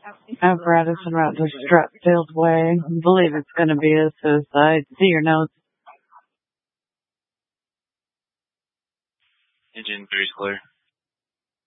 Apparatus en route to Strutfield Way. I believe it's going to be a suicide. See your notes. Engine 3 is clear.